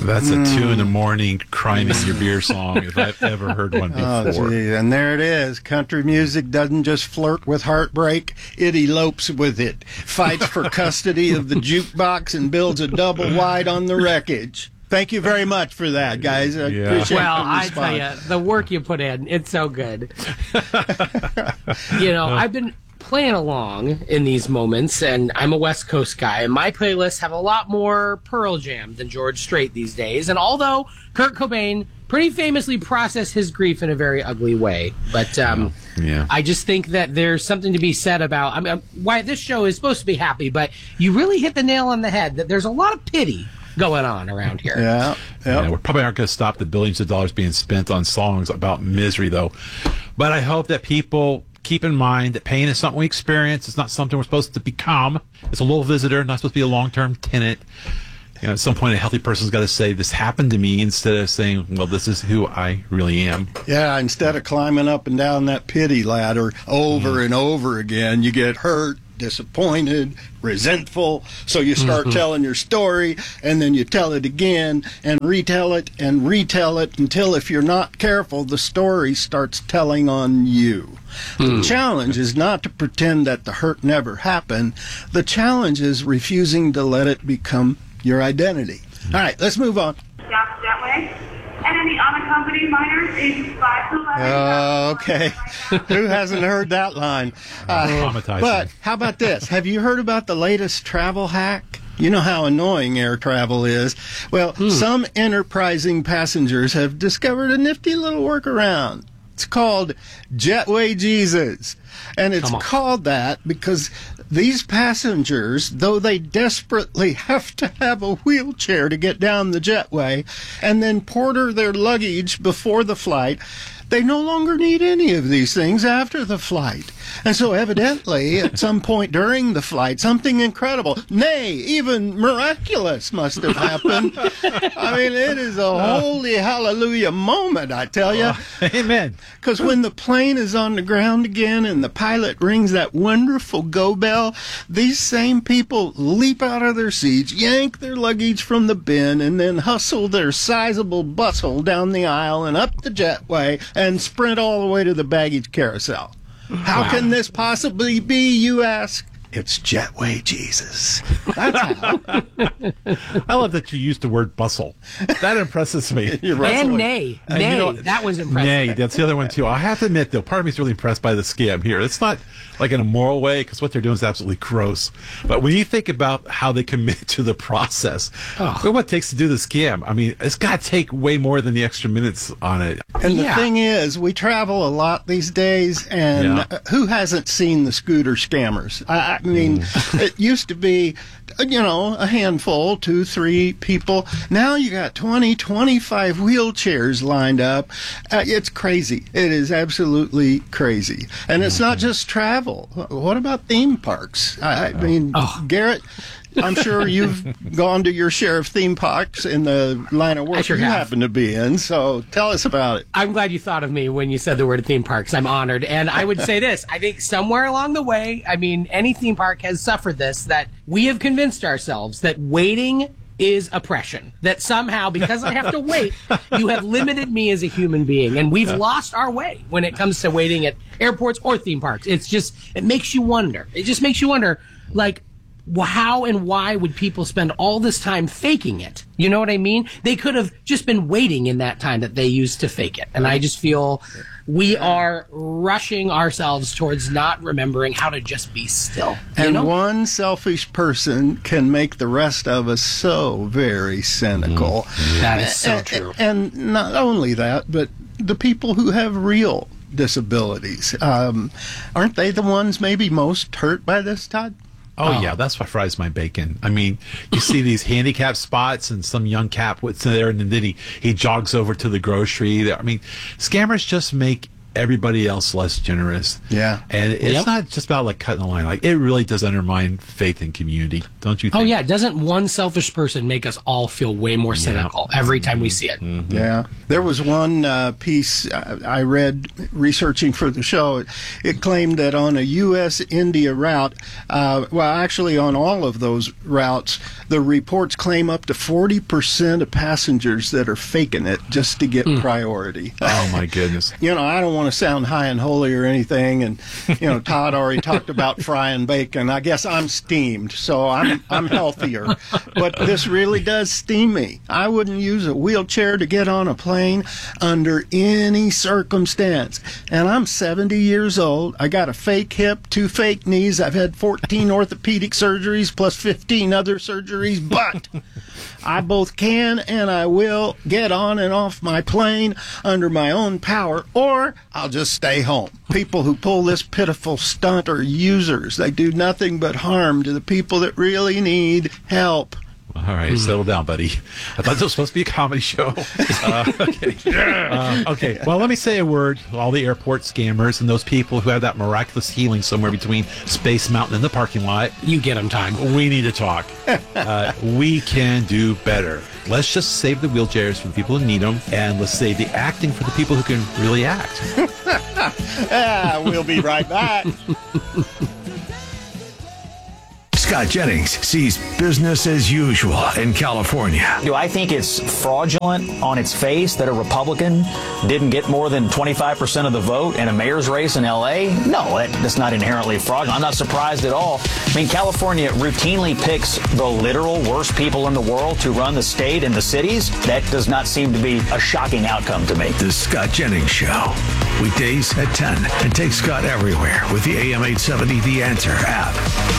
That's a 2 in the morning crying in your beer song if I've ever heard one before. Oh, gee. And there it is. Country music doesn't just flirt with heartbreak, it elopes with it, fights for custody of the jukebox, and builds a double wide on the wreckage. Thank you very much for that, guys. I appreciate Well, the I response. tell you, the work you put in, it's so good. I've been playing along in these moments, and I'm a West Coast guy, and my playlists have a lot more Pearl Jam than George Strait these days. And although Kurt Cobain pretty famously processed his grief in a very ugly way, but I just think that there's something to be said about why this show is supposed to be happy, but you really hit the nail on the head that there's a lot of pity going on around here. Yeah. We probably aren't going to stop the billions of dollars being spent on songs about misery, though. But I hope that people keep in mind that pain is something we experience. It's not something we're supposed to become. It's a little visitor, not supposed to be a long-term tenant. At some point, a healthy person's got to say, this happened to me, instead of saying, well, this is who I really am. Yeah, instead of climbing up and down that pity ladder over and over again, you get hurt, disappointed, resentful, so you start telling your story, and then you tell it again, and retell it, until, if you're not careful, the story starts telling on you. The challenge is not to pretend that the hurt never happened. The challenge is refusing to let it become your identity. All right, let's move on. Jetway, and any unaccompanied minors ages 5 to 11. Okay. Who hasn't heard that line? Traumatizing. But how about this? Have you heard about the latest travel hack? You know how annoying air travel is. Well, some enterprising passengers have discovered a nifty little workaround. It's called Jetway Jesus. And it's called that because these passengers, though they desperately have to have a wheelchair to get down the jetway and then porter their luggage before the flight, they no longer need any of these things after the flight. And so evidently, at some point during the flight, something incredible, nay, even miraculous must have happened. I mean, it is a holy hallelujah moment, I tell you. Amen. Because when the plane is on the ground again and the pilot rings that wonderful go bell, these same people leap out of their seats, yank their luggage from the bin, and then hustle their sizable bustle down the aisle and up the jetway and sprint all the way to the baggage carousel. How can this possibly be, you ask? It's Jetway Jesus. That's how. I love that you used the word bustle. That impresses me. And nay. That was impressive. Nay, that's the other one, too. I have to admit, though, part of me is really impressed by the scam here. It's not like in a moral way, because what they're doing is absolutely gross. But when you think about how they commit to the process, what it takes to do the scam, I mean, it's got to take way more than the extra minutes on it. And the thing is, we travel a lot these days, and who hasn't seen the scooter scammers? I mean, it used to be, a handful, 2, 3 people. Now you got 20, 25 wheelchairs lined up. It's crazy. It is absolutely crazy. And it's not just travel. What about theme parks? I mean, Garrett, I'm sure you've gone to your share of theme parks in the line of work you happen to be in, so tell us about it. I'm glad you thought of me when you said the word theme parks. I'm honored. And I would say this, I think somewhere along the way, I mean, any theme park has suffered this, that we have convinced ourselves that waiting is oppression. That somehow, because I have to wait, you have limited me as a human being. And we've lost our way when it comes to waiting at airports or theme parks. It's just, it makes you wonder. It just makes you wonder, like, how and why would people spend all this time faking it? You know what I mean? They could have just been waiting in that time that they used to fake it. And I just feel we are rushing ourselves towards not remembering how to just be still. And one selfish person can make the rest of us so very cynical. That is so true. And not only that, but the people who have real disabilities, aren't they the ones maybe most hurt by this, Todd? Oh, yeah, that's what fries my bacon. I mean, you see these handicap spots, and some young cap sits there, and then he jogs over to the grocery. I mean, scammers just make everybody else less generous. Yeah. And it's not just about like cutting the line. Like, it really does undermine faith in community, don't you think? Oh, yeah. Doesn't one selfish person make us all feel way more cynical every time we see it? Mm-hmm. Yeah. There was one piece I read researching for the show. It claimed that on a U.S.-India route, actually on all of those routes, the reports claim up to 40% of passengers that are faking it just to get priority. Oh, my goodness. I don't want to sound high and holy or anything, and Todd already talked about frying bacon. I guess I'm steamed, so I'm healthier. But this really does steam me. I wouldn't use a wheelchair to get on a plane under any circumstance. And I'm 70 years old. I got a fake hip, 2 fake knees. I've had 14 orthopedic surgeries plus 15 other surgeries, but I both can and I will get on and off my plane under my own power, or I'll just stay home. People who pull this pitiful stunt are users. They do nothing but harm to the people that really need help. All right, settle down, buddy. I thought this was supposed to be a comedy show. Okay. Well, let me say a word to all the airport scammers and those people who have that miraculous healing somewhere between Space Mountain and the parking lot. You get them, Todd. We need to talk. We can do better. Let's just save the wheelchairs for the people who need them, and let's save the acting for the people who can really act. We'll be right back. Scott Jennings sees business as usual in California. Do I think it's fraudulent on its face that a Republican didn't get more than 25% of the vote in a mayor's race in L.A.? No, that's not inherently fraudulent. I'm not surprised at all. I mean, California routinely picks the literal worst people in the world to run the state and the cities. That does not seem to be a shocking outcome to me. The Scott Jennings Show. Weekdays at 10. And take Scott everywhere with the AM 870 The Answer app.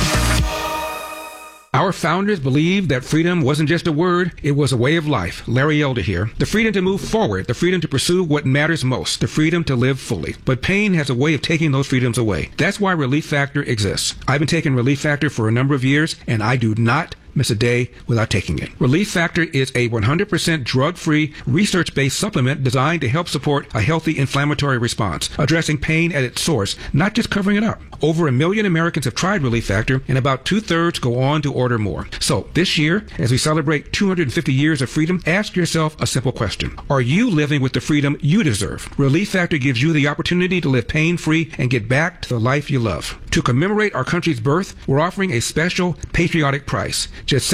Our founders believed that freedom wasn't just a word, it was a way of life. Larry Elder here. The freedom to move forward, the freedom to pursue what matters most, the freedom to live fully. But pain has a way of taking those freedoms away. That's why Relief Factor exists. I've been taking Relief Factor for a number of years, and I do not miss a day without taking it. Relief Factor is a 100% drug-free, research-based supplement designed to help support a healthy inflammatory response, addressing pain at its source, not just covering it up. Over 1 million Americans have tried Relief Factor, and about 2/3 go on to order more. So this year, as we celebrate 250 years of freedom, ask yourself a simple question. Are you living with the freedom you deserve? Relief Factor gives you the opportunity to live pain-free and get back to the life you love. To commemorate our country's birth, we're offering a special patriotic price. Just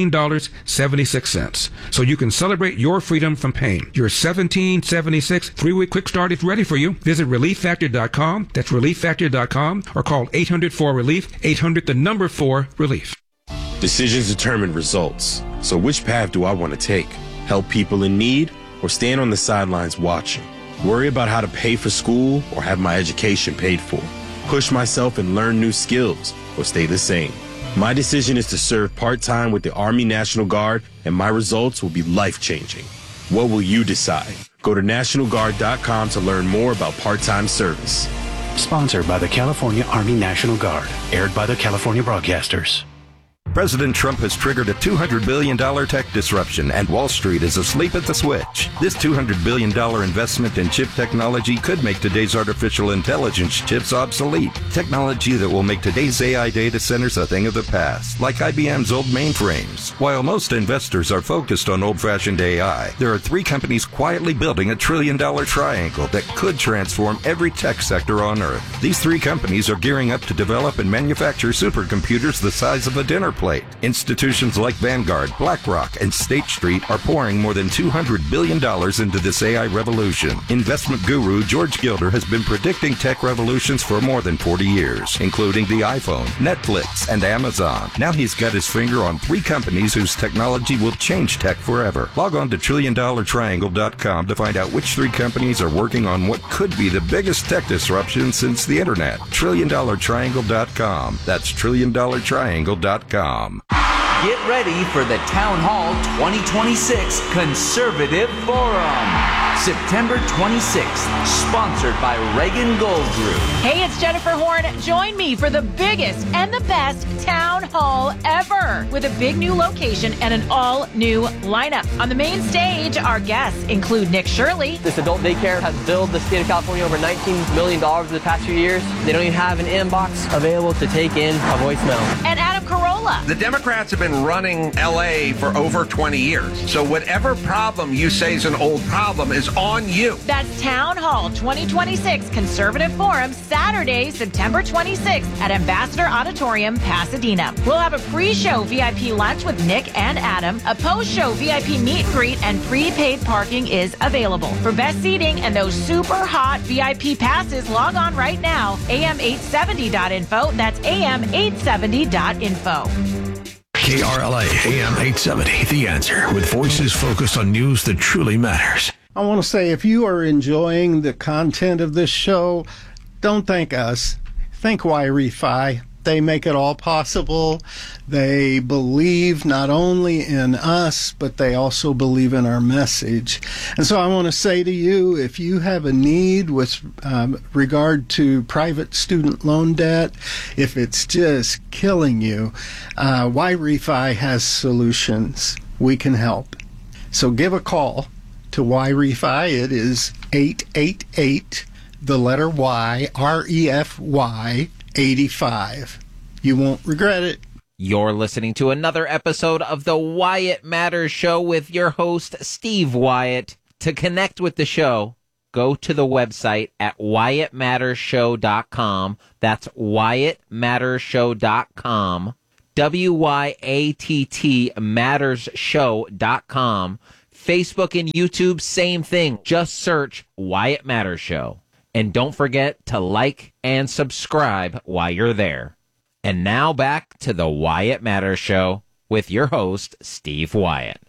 $17.76. So you can celebrate your freedom from pain. Your $17.76 3-week quick start is ready for you. Visit ReliefFactor.com. That's ReliefFactor.com, or call 800-4-RELIEF, 800-4-RELIEF. Decisions determine results. So which path do I want to take? Help people in need, or stand on the sidelines watching? Worry about how to pay for school, or have my education paid for? Push myself and learn new skills, or stay the same? My decision is to serve part-time with the Army National Guard, and my results will be life-changing. What will you decide? Go to NationalGuard.com to learn more about part-time service. Sponsored by the California Army National Guard. Aired by the California Broadcasters. President Trump has triggered a $200 billion tech disruption, and Wall Street is asleep at the switch. This $200 billion investment in chip technology could make today's artificial intelligence chips obsolete. Technology that will make today's AI data centers a thing of the past, like IBM's old mainframes. While most investors are focused on old-fashioned AI, there are 3 companies quietly building a $1 trillion triangle that could transform every tech sector on Earth. These 3 companies are gearing up to develop and manufacture supercomputers the size of a dinner plate. Institutions like Vanguard, BlackRock, and State Street are pouring more than $200 billion into this AI revolution. Investment guru George Gilder has been predicting tech revolutions for more than 40 years, including the iPhone, Netflix, and Amazon. Now he's got his finger on 3 companies whose technology will change tech forever. Log on to TrillionDollarTriangle.com to find out which 3 companies are working on what could be the biggest tech disruption since the internet. TrillionDollarTriangle.com. That's TrillionDollarTriangle.com. Get ready for the Town Hall 2026 Conservative Forum. September 26th, sponsored by Reagan Gold Group. Hey, it's Jennifer Horn. Join me for the biggest and the best town hall ever with a big new location and an all-new lineup. On the main stage, our guests include Nick Shirley. This adult daycare has billed the state of California over $19 million in the past few years. They don't even have an inbox available to take in a voicemail. And Adam Carolla. The Democrats have been running LA for over 20 years. So whatever problem you say is an old problem is on you. That's Town Hall 2026 Conservative Forum, Saturday, September 26th at Ambassador Auditorium, Pasadena. We'll have a pre-show VIP lunch with Nick and Adam. A post-show VIP meet and greet and prepaid parking is available. For best seating and those super hot VIP passes, log on right now, am870.info. That's am870.info. KRLA AM 870, The Answer, with voices focused on news that truly matters. I want to say, if you are enjoying the content of this show, don't thank us. Thank Wi-Fi. They make it all possible. They believe not only in us, but they also believe in our message. And so I want to say to you, if you have a need with regard to private student loan debt, if it's just killing you, Wi-Fi has solutions. We can help. So give a call to Wi-Fi. It is 888, the letter Y, REFY, 85. You won't regret it. You're listening to another episode of the Wyatt Matters Show with your host, Steve Wyatt. To connect with the show, go to the website at WyattMattersShow.com. That's WyattMattersShow.com. WYATT MattersShow.com. Facebook and YouTube, same thing. Just search Wyatt Matters Show. And don't forget to like and subscribe while you're there. And now back to the Wyatt Matters Show with your host, Steve Wyatt.